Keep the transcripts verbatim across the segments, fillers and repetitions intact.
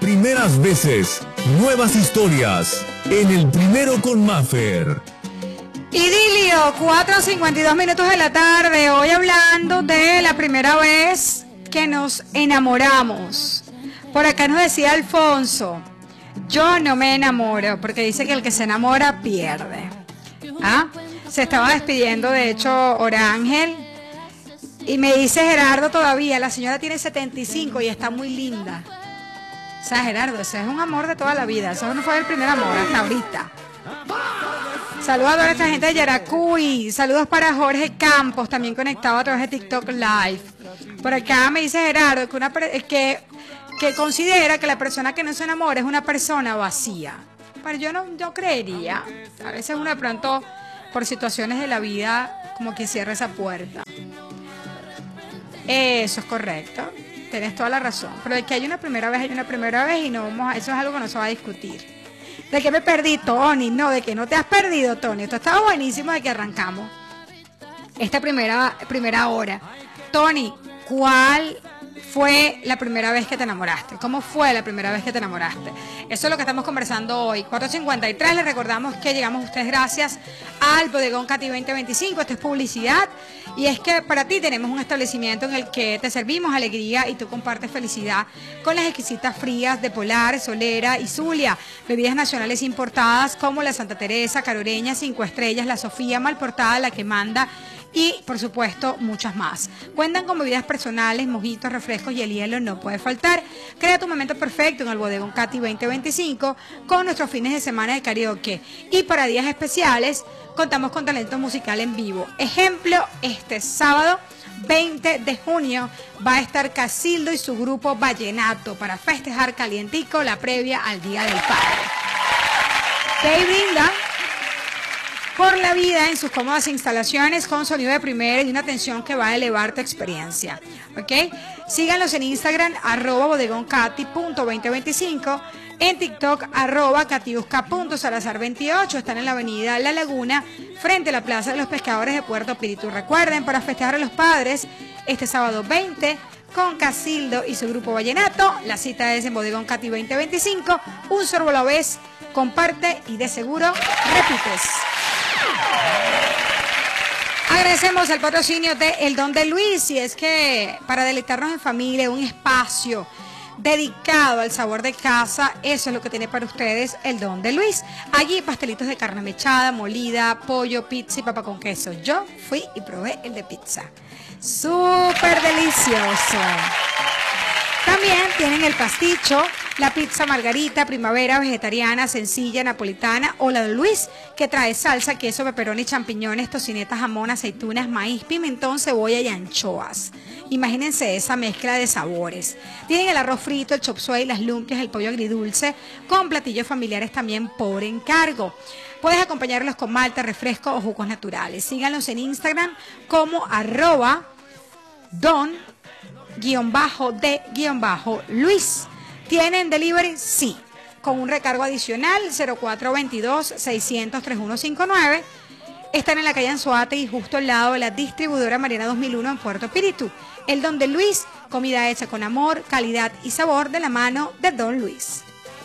Primeras veces, nuevas historias. En el primero con Maffer. Idilio, cuatro cincuenta y dos minutos de la tarde. Hoy hablando de la primera vez que nos enamoramos. Por acá nos decía Alfonso, yo no me enamoro, porque dice que el que se enamora pierde. ¿Ah? Se estaba despidiendo, de hecho, Orángel. Y me dice Gerardo todavía, la señora tiene setenta y cinco y está muy linda. O sea, Gerardo, ese es un amor de toda la vida. Eso no fue el primer amor hasta ahorita. Saludos a toda esta gente de Yaracuy. Saludos para Jorge Campos, también conectado a través de TikTok Live. Por acá me dice Gerardo que, una, que, que considera que la persona que no se enamora es una persona vacía. Pero yo no yo creería. A veces uno de pronto, por situaciones de la vida, como que cierra esa puerta. Eso es correcto. Tienes toda la razón. Pero de que hay una primera vez, hay una primera vez y no vamos a, eso es algo que no se va a discutir. ¿De que me perdí, Tony? No, de que no te has perdido, Tony. Esto estaba buenísimo de que arrancamos esta primera, primera hora. Tony, ¿cuál fue la primera vez que te enamoraste? ¿Cómo fue la primera vez que te enamoraste? Eso es lo que estamos conversando hoy. cuatro cincuenta y tres, les recordamos que llegamos a ustedes gracias al Bodegón Katy veinte veinticinco. Esto es publicidad. Y es que para ti tenemos un establecimiento en el que te servimos alegría y tú compartes felicidad con las exquisitas frías de Polar, Solera y Zulia. Bebidas nacionales importadas como la Santa Teresa, Caroreña, Cinco Estrellas, la Sofía, Malportada, la que manda y, por supuesto, muchas más. Cuentan con bebidas personales, mojitos, refrescos y el hielo no puede faltar. Crea tu momento perfecto en el Bodegón Katy veinte veinticinco con nuestros fines de semana de karaoke. Y para días especiales, contamos con talento musical en vivo. Ejemplo, este sábado veinte de junio va a estar Casildo y su grupo Vallenato para festejar calientico la previa al Día del Padre. Te brinda por la vida en sus cómodas instalaciones con sonido de primera y una atención que va a elevar tu experiencia. ¿Ok? Síganlos en Instagram, arroba bodegoncati punto veinte veinticinco, en TikTok, arroba catiusca punto salazar veintiocho. Están en la avenida La Laguna, frente a la Plaza de los Pescadores de Puerto Píritu. Recuerden, para festejar a los padres, este sábado veinte, con Casildo y su grupo Vallenato. La cita es en Bodegón Katy veinte veinticinco. Un sorbo a la vez, comparte y de seguro repites. Agradecemos el patrocinio de El Don de Luis, y es que para deleitarnos en familia, un espacio dedicado al sabor de casa, eso es lo que tiene para ustedes El Don de Luis. Allí pastelitos de carne mechada, molida, pollo, pizza y papa con queso. Yo fui y probé el de pizza. Súper delicioso. También tienen el pasticho, la pizza margarita, primavera, vegetariana, sencilla, napolitana o la de Luis, que trae salsa, queso, pepperoni, champiñones, tocinetas, jamón, aceitunas, maíz, pimentón, cebolla y anchoas. Imagínense esa mezcla de sabores. Tienen el arroz frito, el chop suey, las lumpias, el pollo agridulce, con platillos familiares también por encargo. Puedes acompañarlos con malta, refresco o jugos naturales. Síganlos en Instagram como arroba don guión bajo de guión bajo Luis. ¿Tienen delivery? Sí. Con un recargo adicional, cero cuatro veintidós, seiscientos, treinta y uno cincuenta y nueve. Están en la calle Anzoátegui, justo al lado de la distribuidora Mariana dos mil uno en Puerto Píritu. El Don de Luis, comida hecha con amor, calidad y sabor de la mano de Don Luis.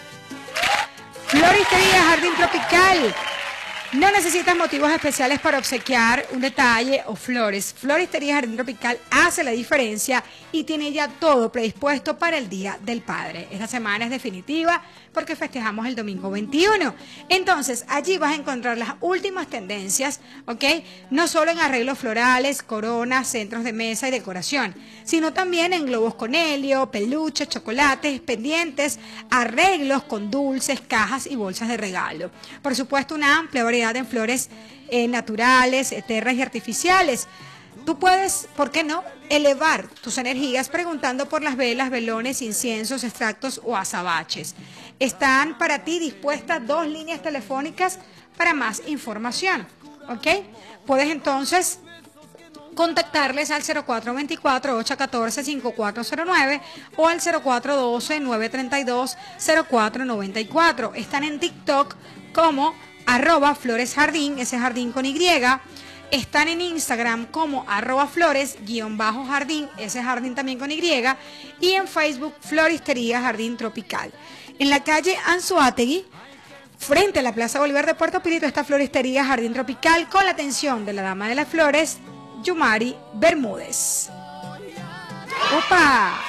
Floristería Jardín Tropical. No necesitas motivos especiales para obsequiar un detalle o flores. Floristería Jardín Tropical hace la diferencia y tiene ya todo predispuesto para el Día del Padre. Esta semana es definitiva porque festejamos el domingo veintiuno. Entonces, allí vas a encontrar las últimas tendencias, ¿ok? No solo en arreglos florales, coronas, centros de mesa y decoración, sino también en globos con helio, peluches, chocolates, pendientes, arreglos con dulces, cajas y bolsas de regalo. Por supuesto, una amplia variedad en flores eh, naturales, eternas y artificiales. Tú puedes, ¿por qué no?, elevar tus energías preguntando por las velas, velones, inciensos, extractos o azabaches. Están para ti dispuestas dos líneas telefónicas para más información, ¿ok? Puedes entonces contactarles al cero cuatro veinticuatro, ocho uno cuatro, cinco cuatro cero nueve o al cero cuatro doce, nueve treinta y dos, cero cuatro noventa y cuatro. Están en TikTok como arroba Flores Jardín, ese jardín con Y. Están en Instagram como arroba flores guión bajo jardín, ese jardín también con Y, y en Facebook Floristería Jardín Tropical. En la calle Anzoátegui, frente a la Plaza Bolívar de Puerto Píritu, está Floristería Jardín Tropical con la atención de la dama de las flores, Yumari Bermúdez. ¡Opa!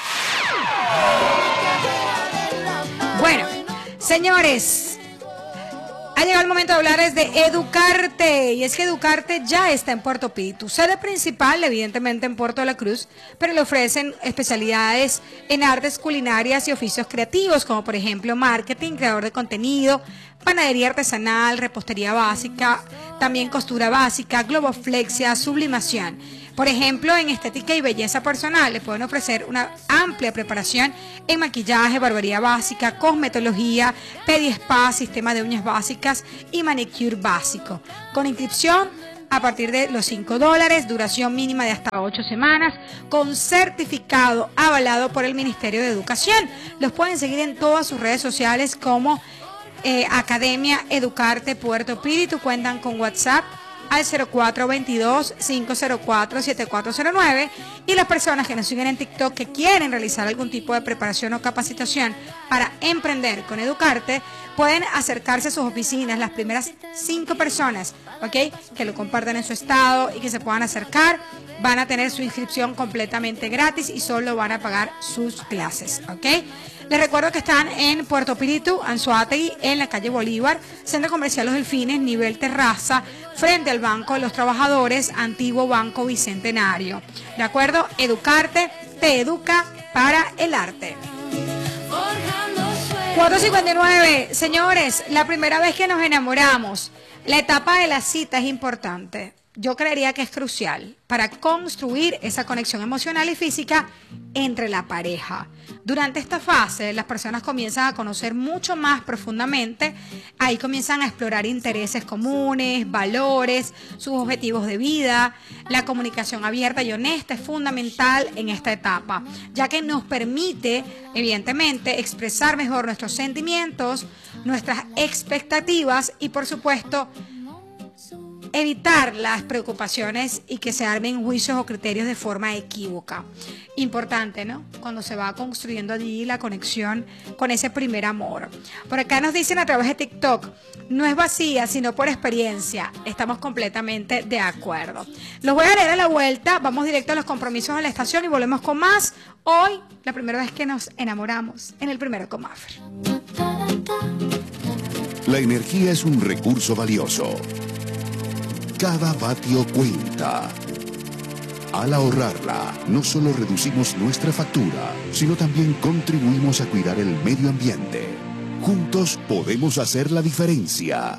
Bueno, señores, ha llegado el momento de hablarles de Educarte, y es que Educarte ya está en Puerto Píritu, sede principal evidentemente en Puerto La Cruz, pero le ofrecen especialidades en artes culinarias y oficios creativos, como por ejemplo marketing, creador de contenido, panadería artesanal, repostería básica, también costura básica, globoflexia, sublimación. Por ejemplo, en estética y belleza personal le pueden ofrecer una amplia preparación en maquillaje, barbería básica, cosmetología, pedi spa, sistema de uñas básicas y manicure básico. Con inscripción a partir de los cinco dólares, duración mínima de hasta ocho semanas, con certificado avalado por el Ministerio de Educación. Los pueden seguir en todas sus redes sociales como eh, Academia Educarte Puerto Píritu. Cuentan con WhatsApp al cero cuatro veintidós, cinco cero cuatro, siete cuatro cero nueve, y las personas que nos siguen en TikTok que quieren realizar algún tipo de preparación o capacitación para emprender con Educarte pueden acercarse a sus oficinas, las primeras cinco personas, ¿ok?, que lo compartan en su estado y que se puedan acercar van a tener su inscripción completamente gratis y solo van a pagar sus clases, ¿ok? Les recuerdo que están en Puerto Píritu, Anzoátegui, en la calle Bolívar, Centro Comercial Los Delfines, nivel terraza, frente al Banco de los Trabajadores, antiguo Banco Bicentenario. ¿De acuerdo? Educarte te educa para el arte. cuatro cincuenta y nueve, señores, la primera vez que nos enamoramos, la etapa de la cita es importante. Yo creería que es crucial para construir esa conexión emocional y física entre la pareja. Durante esta fase, las personas comienzan a conocer mucho más profundamente, ahí comienzan a explorar intereses comunes, valores, sus objetivos de vida. La comunicación abierta y honesta es fundamental en esta etapa, ya que nos permite, evidentemente, expresar mejor nuestros sentimientos, nuestras expectativas y, por supuesto, evitar las preocupaciones y que se armen juicios o criterios de forma equívoca. Importante, ¿no? Cuando se va construyendo allí la conexión con ese primer amor. Por acá nos dicen a través de TikTok, no es vacía, sino por experiencia. Estamos completamente de acuerdo. Los voy a leer a la vuelta, vamos directo a los compromisos de la estación y volvemos con más. Hoy, la primera vez que nos enamoramos en el Primero con Maffer. La energía es un recurso valioso. Cada vatio cuenta. Al ahorrarla, no solo reducimos nuestra factura, sino también contribuimos a cuidar el medio ambiente. Juntos podemos hacer la diferencia.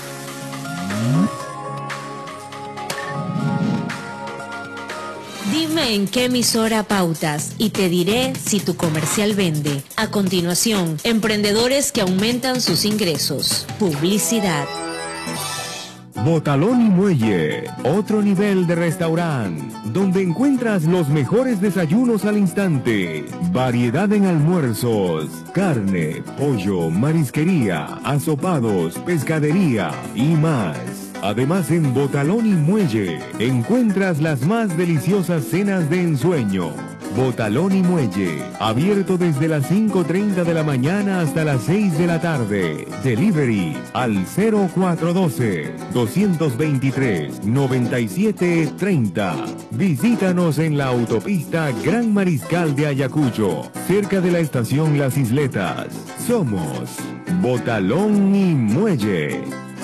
Dime en qué emisora pautas y te diré si tu comercial vende. A continuación, emprendedores que aumentan sus ingresos. Publicidad. Botalón y Muelle, otro nivel de restaurante, donde encuentras los mejores desayunos al instante, variedad en almuerzos, carne, pollo, marisquería, asopados, pescadería y más. Además, en Botalón y Muelle encuentras las más deliciosas cenas de ensueño. Botalón y Muelle, abierto desde las cinco treinta de la mañana hasta las seis de la tarde. Delivery al cero cuatro uno dos, dos dos tres, nueve siete tres cero. Visítanos en la autopista Gran Mariscal de Ayacucho, cerca de la estación Las Isletas. Somos Botalón y Muelle.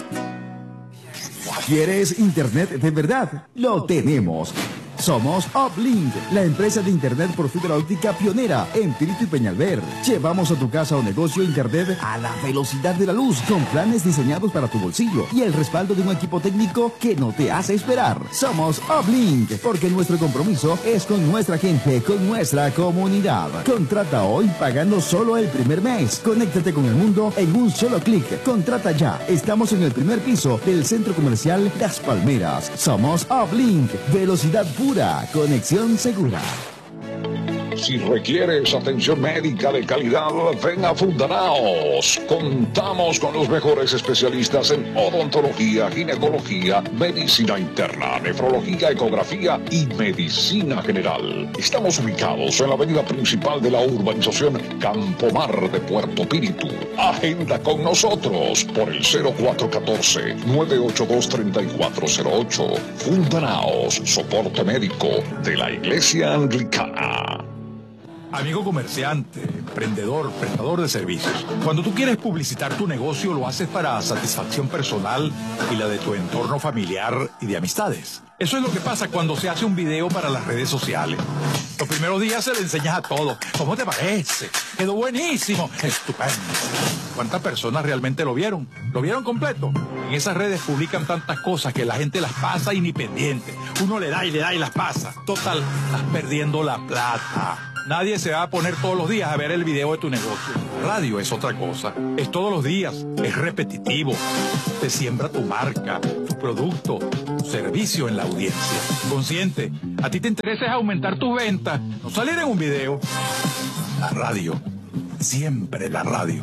¿Quieres internet de verdad? Lo tenemos. Somos Uplink, la empresa de internet por fibra óptica pionera en Píritu y Peñalver. Llevamos a tu casa o negocio internet a la velocidad de la luz, con planes diseñados para tu bolsillo y el respaldo de un equipo técnico que no te hace esperar. Somos Uplink, porque nuestro compromiso es con nuestra gente, con nuestra comunidad. Contrata hoy pagando solo el primer mes. Conéctate con el mundo en un solo clic. Contrata ya. Estamos en el primer piso del Centro Comercial Las Palmeras. Somos Uplink, velocidad pura. Conexión segura. Si requieres atención médica de calidad, ven a Fundanaos. Contamos con los mejores especialistas en odontología, ginecología, medicina interna, nefrología, ecografía y medicina general. Estamos ubicados en la avenida principal de la urbanización Campomar de Puerto Píritu. Agenda con nosotros por el cero cuatro uno cuatro, nueve ocho dos, tres cuatro cero ocho. Fundanaos, soporte médico de la Iglesia Anglicana. Amigo comerciante, emprendedor, prestador de servicios. Cuando tú quieres publicitar tu negocio, lo haces para satisfacción personal y la de tu entorno familiar y de amistades. Eso es lo que pasa cuando se hace un video para las redes sociales. Los primeros días se le enseñas a todo. ¿Cómo te parece? Quedó buenísimo. Estupendo. ¿Cuántas personas realmente lo vieron? ¿Lo vieron completo? En esas redes publican tantas cosas que la gente las pasa y ni pendiente. Uno le da y le da y las pasa. Total, estás perdiendo la plata. Nadie se va a poner todos los días a ver el video de tu negocio. Radio es otra cosa. Es todos los días. Es repetitivo. Te siembra tu marca, tu producto, tu servicio en la audiencia. Consciente, a ti te interesa es aumentar tus ventas, no salir en un video. La radio. Siempre la radio.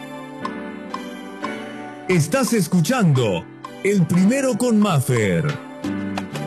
Estás escuchando El Primero con Maffer.